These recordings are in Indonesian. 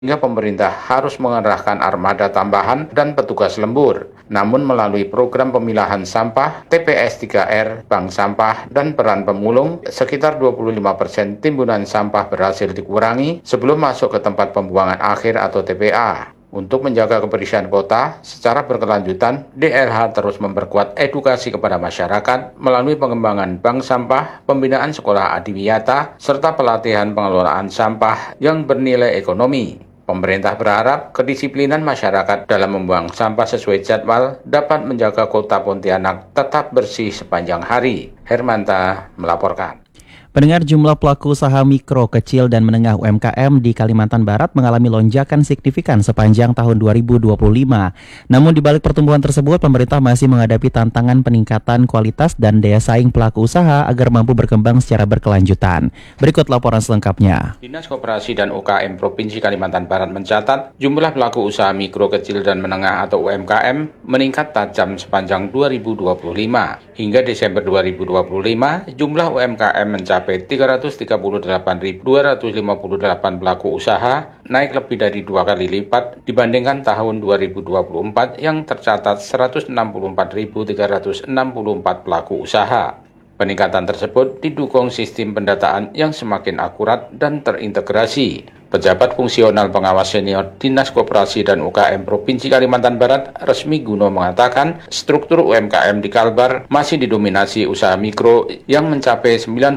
hingga pemerintah harus mengerahkan armada tambahan dan petugas lembur. Namun melalui program pemilahan sampah, TPS 3R, bank sampah, dan peran pemulung, sekitar 25% timbunan sampah berhasil dikurangi sebelum masuk ke tempat pembuangan akhir atau TPA. Untuk menjaga kebersihan kota secara berkelanjutan, DLH terus memperkuat edukasi kepada masyarakat melalui pengembangan bank sampah, pembinaan sekolah adiwiyata, serta pelatihan pengelolaan sampah yang bernilai ekonomi. Pemerintah berharap kedisiplinan masyarakat dalam membuang sampah sesuai jadwal dapat menjaga kota Pontianak tetap bersih sepanjang hari. Hermanta melaporkan. Pendengar, jumlah pelaku usaha mikro, kecil, dan menengah UMKM di Kalimantan Barat mengalami lonjakan signifikan sepanjang tahun 2025. Namun di balik pertumbuhan tersebut, pemerintah masih menghadapi tantangan peningkatan kualitas dan daya saing pelaku usaha agar mampu berkembang secara berkelanjutan. Berikut laporan selengkapnya. Dinas Koperasi dan UKM Provinsi Kalimantan Barat mencatat jumlah pelaku usaha mikro, kecil, dan menengah atau UMKM meningkat tajam sepanjang 2025. Hingga Desember 2025, jumlah UMKM mencapai 338.258 pelaku usaha, naik lebih dari 2 kali lipat dibandingkan tahun 2024 yang tercatat 164.364 pelaku usaha. Peningkatan tersebut didukung sistem pendataan yang semakin akurat dan terintegrasi. Pejabat fungsional pengawas senior Dinas Koperasi dan UKM Provinsi Kalimantan Barat, Resmi Guno, mengatakan struktur UMKM di Kalbar masih didominasi usaha mikro yang mencapai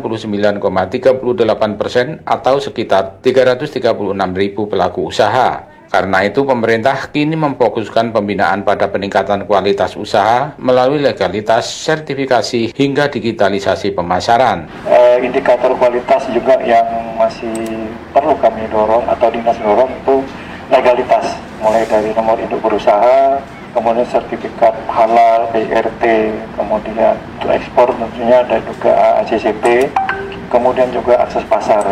99,38% atau sekitar 336.000 pelaku usaha. Karena itu, pemerintah kini memfokuskan pembinaan pada peningkatan kualitas usaha melalui legalitas, sertifikasi, hingga digitalisasi pemasaran. Indikator kualitas juga yang masih perlu kami dorong atau dinas dorong itu legalitas, mulai dari nomor induk berusaha, kemudian sertifikat halal, IRT, kemudian untuk ekspor tentunya ada juga ACCP, kemudian juga akses pasar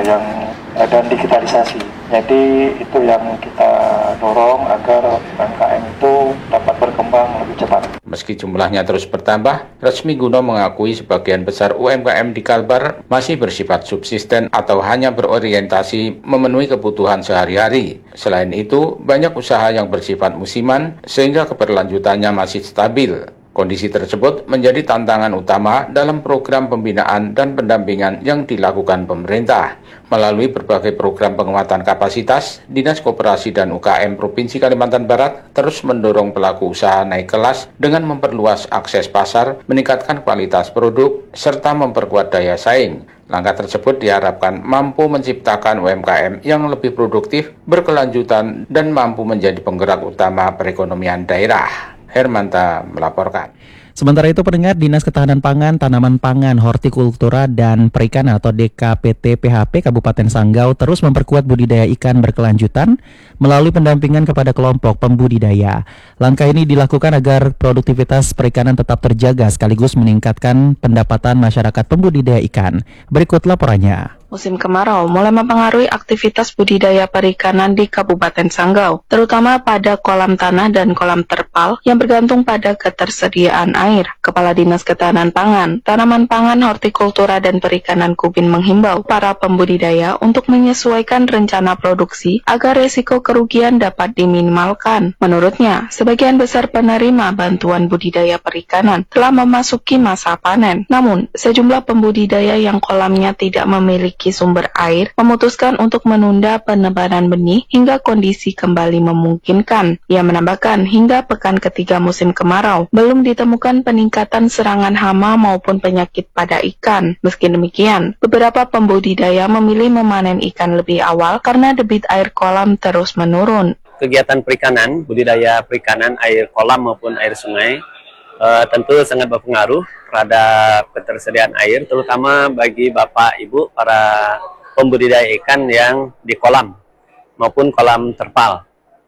dan digitalisasi. Jadi itu yang kita dorong agar UMKM itu dapat berkembang lebih cepat. Meski jumlahnya terus bertambah, Resmi Guno mengakui sebagian besar UMKM di Kalbar masih bersifat subsisten atau hanya berorientasi memenuhi kebutuhan sehari-hari. Selain itu, banyak usaha yang bersifat musiman sehingga keberlanjutannya masih stabil. Kondisi tersebut menjadi tantangan utama dalam program pembinaan dan pendampingan yang dilakukan pemerintah. Melalui berbagai program penguatan kapasitas, Dinas Koperasi dan UKM Provinsi Kalimantan Barat terus mendorong pelaku usaha naik kelas dengan memperluas akses pasar, meningkatkan kualitas produk, serta memperkuat daya saing. Langkah tersebut diharapkan mampu menciptakan UMKM yang lebih produktif, berkelanjutan, dan mampu menjadi penggerak utama perekonomian daerah. Hermanta melaporkan. Sementara itu, pendengar, Dinas Ketahanan Pangan, Tanaman Pangan, Hortikultura, dan Perikanan atau DKPT PHP Kabupaten Sanggau terus memperkuat budidaya ikan berkelanjutan melalui pendampingan kepada kelompok pembudidaya. Langkah ini dilakukan agar produktivitas perikanan tetap terjaga sekaligus meningkatkan pendapatan masyarakat pembudidaya ikan. Berikut laporannya. Musim kemarau mulai mempengaruhi aktivitas budidaya perikanan di Kabupaten Sanggau, terutama pada kolam tanah dan kolam terpal yang bergantung pada ketersediaan air. Kepala Dinas Ketahanan Pangan, Tanaman Pangan, Hortikultura, dan Perikanan Kubin menghimbau para pembudidaya untuk menyesuaikan rencana produksi agar resiko kerugian dapat diminimalkan. Menurutnya, sebagian besar penerima bantuan budidaya perikanan telah memasuki masa panen. Namun, sejumlah pembudidaya yang kolamnya tidak memiliki sumber air memutuskan untuk menunda penebaran benih hingga kondisi kembali memungkinkan. Ia menambahkan hingga pekan ketiga musim kemarau belum ditemukan peningkatan serangan hama maupun penyakit pada ikan. Meski demikian, beberapa pembudidaya memilih memanen ikan lebih awal karena debit air kolam terus menurun. Kegiatan perikanan, budidaya perikanan air kolam maupun air sungai tentu sangat berpengaruh terhadap ketersediaan air, terutama bagi Bapak Ibu para pembudidaya ikan yang di kolam maupun kolam terpal.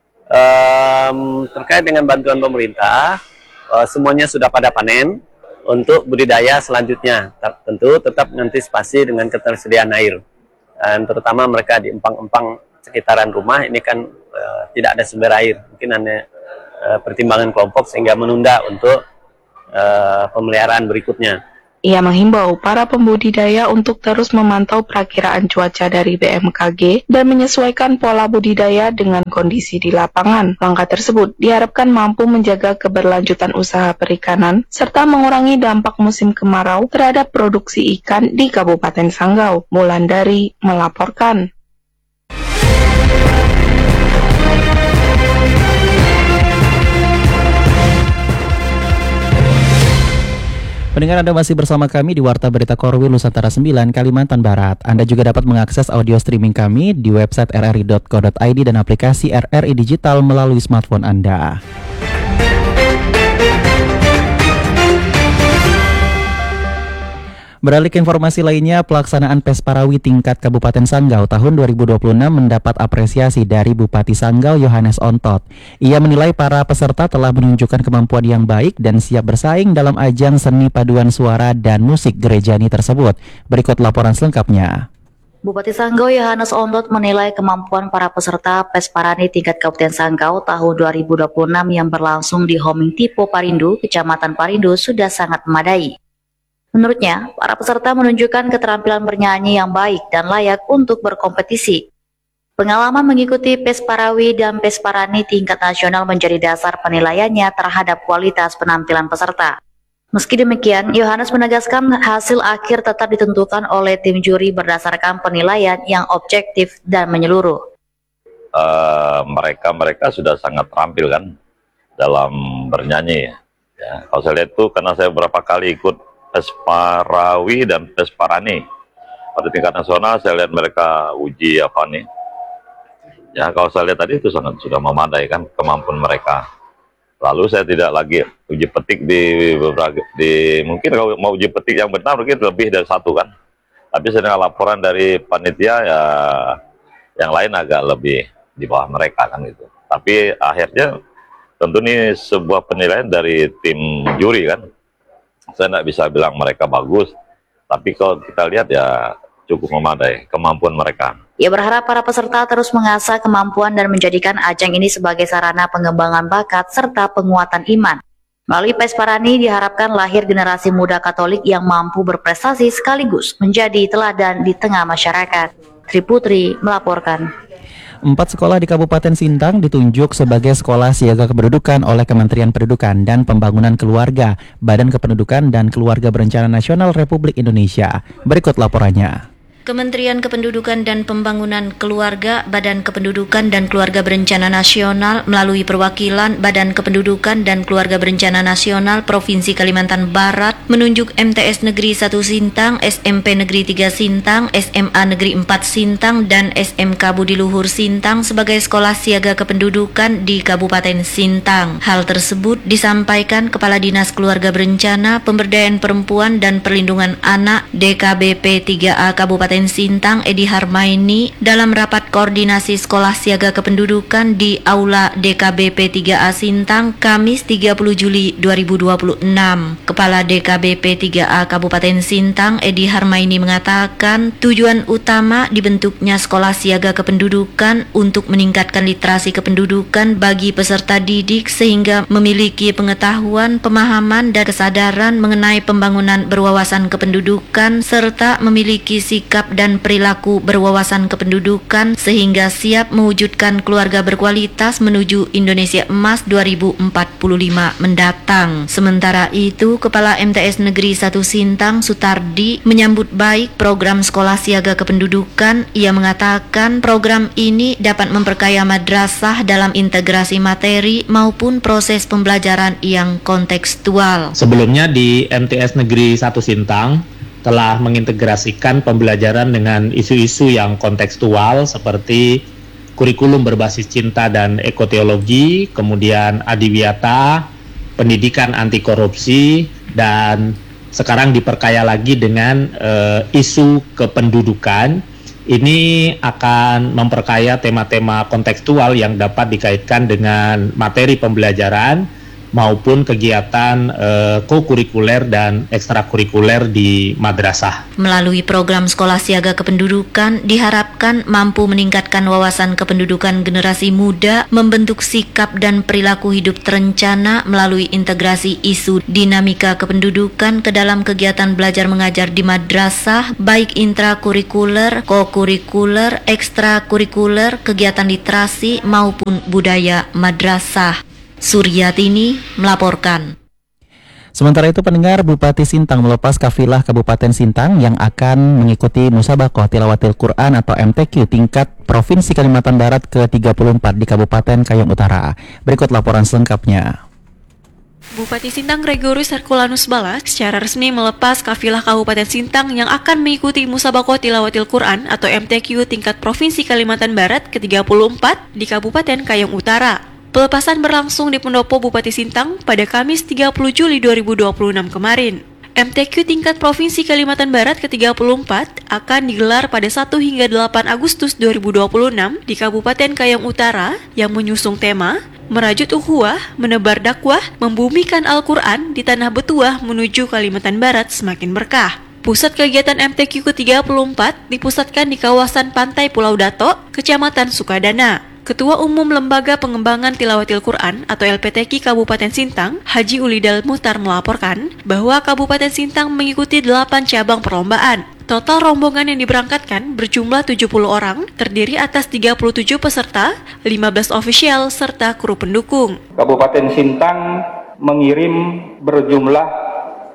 Terkait dengan bantuan pemerintah, semuanya sudah pada panen. Untuk budidaya selanjutnya, tentu tetap mengantisipasi dengan ketersediaan air. Dan terutama mereka di empang-empang sekitaran rumah, ini kan tidak ada sumber air. Mungkin hanya pertimbangan kelompok sehingga menunda untuk pemeliharaan berikutnya. Ia menghimbau para pembudidaya untuk terus memantau perakiraan cuaca dari BMKG dan menyesuaikan pola budidaya dengan kondisi di lapangan. Langkah tersebut diharapkan mampu menjaga keberlanjutan usaha perikanan serta mengurangi dampak musim kemarau terhadap produksi ikan di Kabupaten Sanggau. Wulandari melaporkan. Pendengar, Anda masih bersama kami di Warta Berita Korwil Nusantara 9, Kalimantan Barat. Anda juga dapat mengakses audio streaming kami di website rri.co.id dan aplikasi RRI Digital melalui smartphone Anda. Beralih ke informasi lainnya, pelaksanaan PES Parawi tingkat Kabupaten Sanggau tahun 2026 mendapat apresiasi dari Bupati Sanggau Yohanes Ontot. Ia menilai para peserta telah menunjukkan kemampuan yang baik dan siap bersaing dalam ajang seni paduan suara dan musik gerejani tersebut. Berikut laporan selengkapnya. Bupati Sanggau Yohanes Ontot menilai kemampuan para peserta PES Parani tingkat Kabupaten Sanggau tahun 2026 yang berlangsung di Homing Tipo Parindu, Kecamatan Parindu sudah sangat memadai. Menurutnya, para peserta menunjukkan keterampilan bernyanyi yang baik dan layak untuk berkompetisi. Pengalaman mengikuti PES Parawi dan PES Parani tingkat nasional menjadi dasar penilaiannya terhadap kualitas penampilan peserta. Meski demikian, Yohanes menegaskan hasil akhir tetap ditentukan oleh tim juri berdasarkan penilaian yang objektif dan menyeluruh. Mereka sudah sangat terampil kan dalam bernyanyi. Ya, kalau saya lihat tuh, karena saya beberapa kali ikut PES Parawi dan PES Parani pada tingkat nasional, saya lihat mereka uji apa nih. Ya, kalau saya lihat tadi itu sangat sudah memadai kan kemampuan mereka. Lalu saya tidak lagi uji petik mungkin kalau mau uji petik yang benar mungkin lebih dari satu kan. Tapi saya dengar laporan dari panitia ya yang lain agak lebih di bawah mereka kan gitu. Tapi akhirnya tentu ini sebuah penilaian dari tim juri kan. Saya tidak bisa bilang mereka bagus, tapi kalau kita lihat ya cukup memadai kemampuan mereka. Ia berharap para peserta terus mengasah kemampuan dan menjadikan ajang ini sebagai sarana pengembangan bakat serta penguatan iman. Melalui PES Parani diharapkan lahir generasi muda Katolik yang mampu berprestasi sekaligus menjadi teladan di tengah masyarakat. Triputri melaporkan. 4 sekolah di Kabupaten Sintang ditunjuk sebagai sekolah siaga kependudukan oleh Kementerian Pendidikan dan Pembangunan Keluarga, Badan Kependudukan dan Keluarga Berencana Nasional Republik Indonesia. Berikut laporannya. Kementerian Kependudukan dan Pembangunan Keluarga, Badan Kependudukan dan Keluarga Berencana Nasional melalui perwakilan Badan Kependudukan dan Keluarga Berencana Nasional Provinsi Kalimantan Barat menunjuk MTS Negeri 1 Sintang, SMP Negeri 3 Sintang, SMA Negeri 4 Sintang, dan SMK Budi Luhur Sintang sebagai sekolah siaga kependudukan di Kabupaten Sintang. Hal tersebut disampaikan Kepala Dinas Keluarga Berencana, Pemberdayaan Perempuan dan Perlindungan Anak DKBP 3A Kabupaten Sintang Edi Harmaini dalam rapat koordinasi sekolah siaga kependudukan di Aula DKBP 3A Sintang Kamis 30 Juli 2026. Kepala DKBP 3A Kabupaten Sintang Edi Harmaini mengatakan tujuan utama dibentuknya sekolah siaga kependudukan untuk meningkatkan literasi kependudukan bagi peserta didik sehingga memiliki pengetahuan, pemahaman, dan kesadaran mengenai pembangunan berwawasan kependudukan serta memiliki sikap dan perilaku berwawasan kependudukan sehingga siap mewujudkan keluarga berkualitas menuju Indonesia Emas 2045 mendatang. Sementara itu, Kepala MTS Negeri 1 Sintang Sutardi menyambut baik program sekolah siaga kependudukan. Ia mengatakan program ini dapat memperkaya madrasah dalam integrasi materi maupun proses pembelajaran yang kontekstual. Sebelumnya di MTS Negeri 1 Sintang telah mengintegrasikan pembelajaran dengan isu-isu yang kontekstual seperti kurikulum berbasis cinta dan ekoteologi, kemudian adiwiyata, pendidikan anti korupsi, dan sekarang diperkaya lagi dengan isu kependudukan. Ini akan memperkaya tema-tema kontekstual yang dapat dikaitkan dengan materi pembelajaran maupun kegiatan kokurikuler dan ekstrakurikuler di madrasah. Melalui program Sekolah Siaga Kependudukan diharapkan mampu meningkatkan wawasan kependudukan generasi muda, membentuk sikap dan perilaku hidup terencana melalui integrasi isu dinamika kependudukan ke dalam kegiatan belajar mengajar di madrasah, baik intrakurikuler, kokurikuler, ekstrakurikuler, kegiatan literasi maupun budaya madrasah. Suryatini melaporkan. Sementara itu pendengar, Bupati Sintang melepas kafilah Kabupaten Sintang yang akan mengikuti Musabaqah Tilawatil Quran atau MTQ tingkat Provinsi Kalimantan Barat ke-34 di Kabupaten Kayong Utara. Berikut laporan selengkapnya. Bupati Sintang Gregorius Herculanus Bala secara resmi melepas kafilah Kabupaten Sintang yang akan mengikuti Musabaqah Tilawatil Quran atau MTQ tingkat Provinsi Kalimantan Barat ke-34 di Kabupaten Kayong Utara. Pelepasan berlangsung di Pendopo Bupati Sintang pada Kamis 30 Juli 2026 kemarin. MTQ tingkat Provinsi Kalimantan Barat ke-34 akan digelar pada 1 hingga 8 Agustus 2026 di Kabupaten Kayong Utara yang mengusung tema Merajut Ukhuwah, Menebar Dakwah, Membumikan Al-Quran di Tanah Betuah menuju Kalimantan Barat semakin berkah. Pusat kegiatan MTQ ke-34 dipusatkan di kawasan Pantai Pulau Dato, Kecamatan Sukadana. Ketua Umum Lembaga Pengembangan Tilawatil Quran atau LPTQ Kabupaten Sintang, Haji Ulidal Muhtar melaporkan bahwa Kabupaten Sintang mengikuti 8 cabang perlombaan. Total rombongan yang diberangkatkan berjumlah 70 orang, terdiri atas 37 peserta, 15 ofisial, serta kru pendukung. Kabupaten Sintang mengirim berjumlah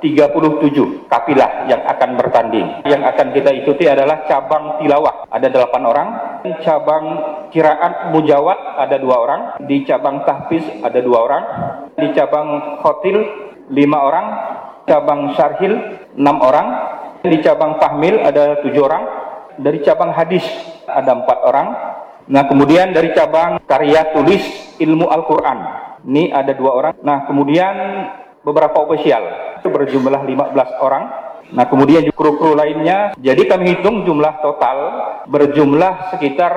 37 kafilah yang akan bertanding. Yang akan kita ikuti adalah cabang tilawah, ada 8 orang. Cabang qiraat mujawad ada 2 orang. Di cabang tahfiz ada 2 orang. Di cabang khotil 5 orang. Cabang syarhil 6 orang. Di cabang tahmil ada 7 orang. Dari cabang hadis ada 4 orang. Nah, kemudian dari cabang karya tulis ilmu Al-Quran, ini ada 2 orang. Nah, kemudian beberapa ofisial itu berjumlah 15 orang. Nah, kemudian kru-kru lainnya. Jadi kami hitung jumlah total berjumlah sekitar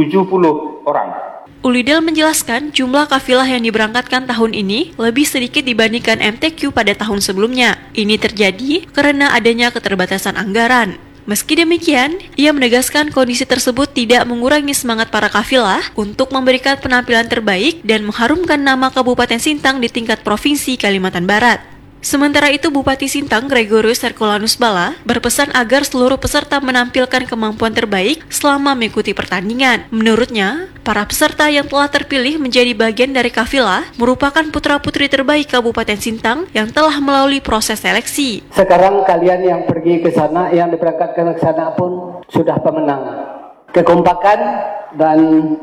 70 orang. Ulidal menjelaskan jumlah kafilah yang diberangkatkan tahun ini lebih sedikit dibandingkan MTQ pada tahun sebelumnya. Ini terjadi karena adanya keterbatasan anggaran. Meski demikian, ia menegaskan kondisi tersebut tidak mengurangi semangat para kafilah untuk memberikan penampilan terbaik dan mengharumkan nama Kabupaten Sintang di tingkat Provinsi Kalimantan Barat. Sementara itu, Bupati Sintang Gregorius Herculanus Bala berpesan agar seluruh peserta menampilkan kemampuan terbaik selama mengikuti pertandingan. Menurutnya, para peserta yang telah terpilih menjadi bagian dari kafilah merupakan putra-putri terbaik Kabupaten Sintang yang telah melalui proses seleksi. Sekarang kalian yang pergi ke sana, yang diberangkatkan ke sana pun sudah pemenang. Kekompakan dan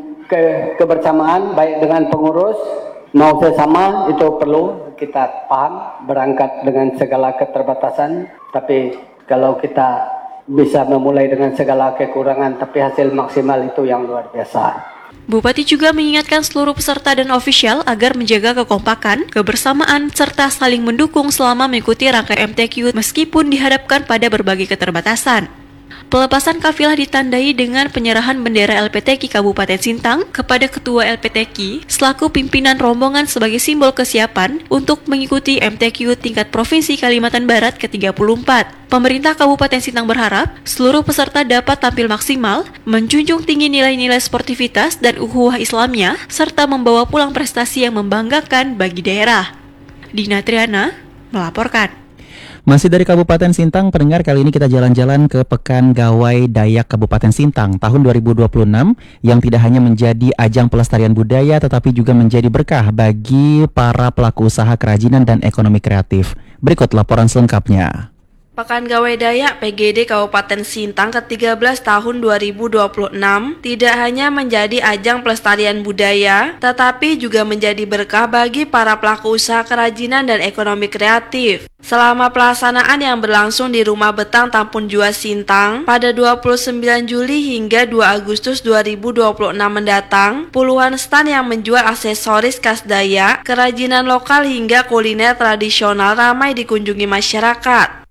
kebersamaan baik dengan pengurus mau sesama itu perlu kita paham, berangkat dengan segala keterbatasan, tapi kalau kita bisa memulai dengan segala kekurangan tapi hasil maksimal itu yang luar biasa. Bupati juga mengingatkan seluruh peserta dan ofisial agar menjaga kekompakan, kebersamaan, serta saling mendukung selama mengikuti rangkaian MTQ meskipun dihadapkan pada berbagai keterbatasan. Pelepasan kafilah ditandai dengan penyerahan bendera LPTQ Kabupaten Sintang kepada Ketua LPTQ selaku pimpinan rombongan sebagai simbol kesiapan untuk mengikuti MTQ tingkat Provinsi Kalimantan Barat ke-34. Pemerintah Kabupaten Sintang berharap seluruh peserta dapat tampil maksimal, menjunjung tinggi nilai-nilai sportivitas dan ukhuwah Islamiyah, serta membawa pulang prestasi yang membanggakan bagi daerah. Dina Triana melaporkan. Masih dari Kabupaten Sintang, pendengar, kali ini kita jalan-jalan ke Pekan Gawai Dayak Kabupaten Sintang tahun 2026 yang tidak hanya menjadi ajang pelestarian budaya tetapi juga menjadi berkah bagi para pelaku usaha kerajinan dan ekonomi kreatif. Berikut laporan selengkapnya. Pekan Gawai Dayak PGD Kabupaten Sintang ke-13 tahun 2026 tidak hanya menjadi ajang pelestarian budaya, tetapi juga menjadi berkah bagi para pelaku usaha kerajinan dan ekonomi kreatif. Selama pelaksanaan yang berlangsung di Rumah Betang Tampun Jua Sintang pada 29 Juli hingga 2 Agustus 2026 mendatang, puluhan stan yang menjual aksesoris khas Dayak, kerajinan lokal hingga kuliner tradisional ramai dikunjungi masyarakat.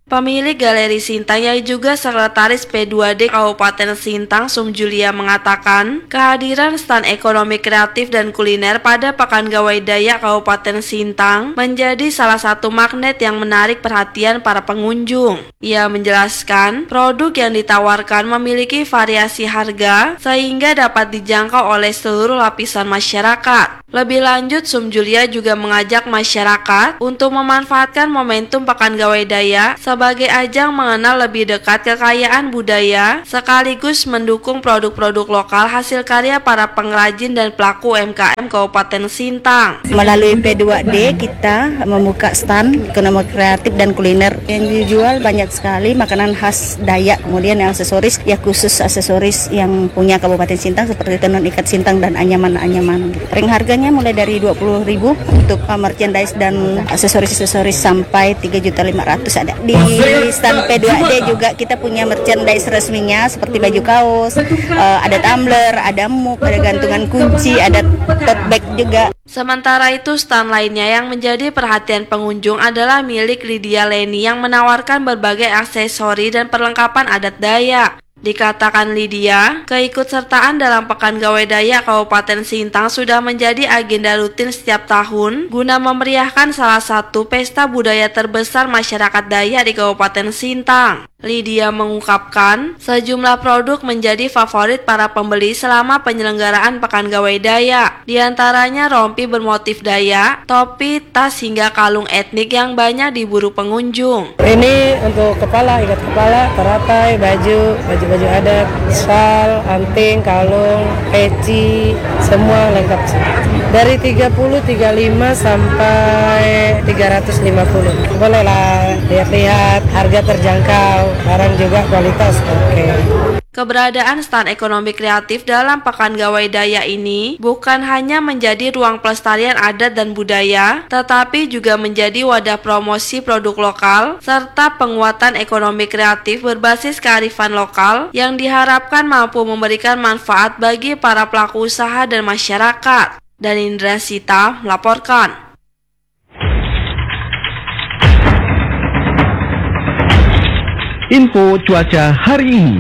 Pemilik Galeri Sintang yang juga Sekretaris P2D Kabupaten Sintang, Sum Julia, mengatakan kehadiran stand ekonomi kreatif dan kuliner pada Pekan Gawai Dayak Kabupaten Sintang menjadi salah satu magnet yang menarik perhatian para pengunjung. Ia menjelaskan produk yang ditawarkan memiliki variasi harga sehingga dapat dijangkau oleh seluruh lapisan masyarakat. Lebih lanjut, Sum Julia juga mengajak masyarakat untuk memanfaatkan momentum Pekan Gawai Dayak sebagai ajang mengenal lebih dekat kekayaan budaya sekaligus mendukung produk-produk lokal hasil karya para pengrajin dan pelaku UMKM Kabupaten Sintang. Melalui P2D kita membuka stand ekonomi kreatif dan kuliner yang dijual banyak sekali makanan khas Dayak, kemudian yang aksesoris ya khusus aksesoris yang punya Kabupaten Sintang seperti tenun ikat sintang dan anyaman-anyaman. Ring harganya mulai dari 20.000 untuk merchandise dan aksesoris-aksesoris sampai 3.500.000 ada. Di stand P2D juga kita punya merchandise resminya seperti baju kaos, ada tumbler, ada mug, ada gantungan kunci, ada tote bag juga. Sementara itu, stand lainnya yang menjadi perhatian pengunjung adalah milik Lydia Leni yang menawarkan berbagai aksesori dan perlengkapan adat Dayak. Dikatakan Lydia, keikutsertaan dalam Pekan Gawai Dayak Kabupaten Sintang sudah menjadi agenda rutin setiap tahun guna memeriahkan salah satu pesta budaya terbesar masyarakat Dayak di Kabupaten Sintang. Lydia mengungkapkan sejumlah produk menjadi favorit para pembeli selama penyelenggaraan Pekan Gawai Dayak. Di antaranya rompi bermotif Dayak, topi, tas hingga kalung etnik yang banyak diburu pengunjung. Ini untuk kepala, ikat kepala, teratai, baju adat, sal, anting, kalung, peci, semua lengkap. Dari 30, 35 sampai 350. Bolehlah lihat-lihat, harga terjangkau, barang juga kualitas oke. Keberadaan stand ekonomi kreatif dalam Pekan Gawai Dayak ini bukan hanya menjadi ruang pelestarian adat dan budaya, tetapi juga menjadi wadah promosi produk lokal serta penguatan ekonomi kreatif berbasis kearifan lokal yang diharapkan mampu memberikan manfaat bagi para pelaku usaha dan masyarakat. Dan Indra Sita melaporkan. Info cuaca hari ini.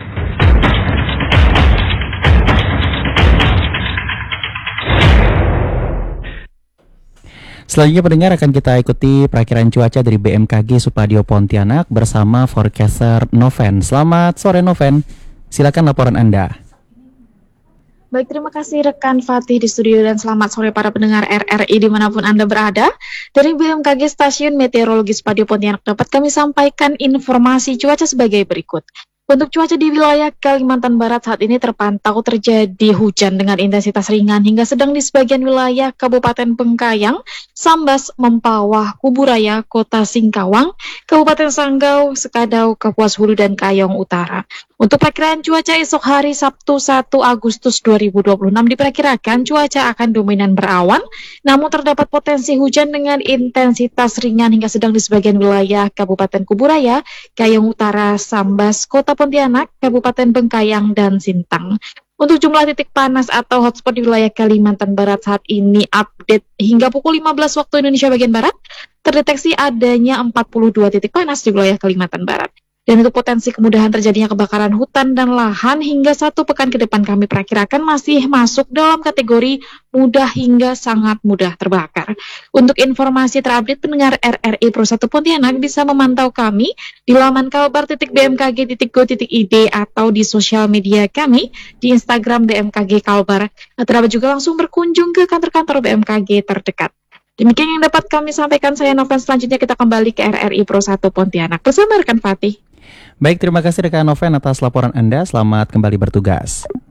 Selanjutnya pendengar akan kita ikuti perakiran cuaca dari BMKG Supadio Pontianak bersama forecaster Noven. Selamat sore Noven, silakan laporan Anda. Baik, terima kasih rekan Fatih di studio dan selamat sore para pendengar RRI dimanapun Anda berada. Dari BMKG Stasiun Meteorologi Supadio Pontianak dapat kami sampaikan informasi cuaca sebagai berikut. Untuk cuaca di wilayah Kalimantan Barat saat ini terpantau terjadi hujan dengan intensitas ringan hingga sedang di sebagian wilayah Kabupaten Bengkayang, Sambas, Mempawah, Kuburaya, Kota Singkawang, Kabupaten Sanggau, Sekadau, Kapuas Hulu, dan Kayong Utara. Untuk perkiraan cuaca esok hari Sabtu 1 Agustus 2026 diperkirakan cuaca akan dominan berawan, namun terdapat potensi hujan dengan intensitas ringan hingga sedang di sebagian wilayah Kabupaten Kuburaya, Kayong Utara, Sambas, Kota Pontianak, Kabupaten Bengkayang, dan Sintang. Untuk jumlah titik panas atau hotspot di wilayah Kalimantan Barat saat ini update hingga pukul 15 waktu Indonesia bagian Barat, terdeteksi adanya 42 titik panas di wilayah Kalimantan Barat. Dan untuk potensi kemudahan terjadinya kebakaran hutan dan lahan hingga 1 pekan ke depan kami perkirakan masih masuk dalam kategori mudah hingga sangat mudah terbakar. Untuk informasi terupdate pendengar RRI Pro 1 Pontianak bisa memantau kami di laman kalbar.bmkg.go.id atau di sosial media kami di Instagram BMKG Kalbar. Atau dapat juga langsung berkunjung ke kantor-kantor BMKG terdekat. Demikian yang dapat kami sampaikan, saya Noven. Selanjutnya kita kembali ke RRI Pro 1 Pontianak bersama rekan Fatih. Baik, terima kasih rekan Noven atas laporan Anda. Selamat kembali bertugas.